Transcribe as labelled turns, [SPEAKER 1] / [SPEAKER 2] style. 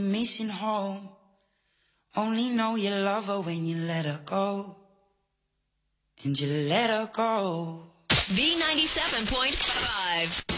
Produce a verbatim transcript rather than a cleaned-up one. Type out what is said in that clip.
[SPEAKER 1] Missing home. Only know you love her when you let her go. And you let her go.
[SPEAKER 2] B ninety-seven point five.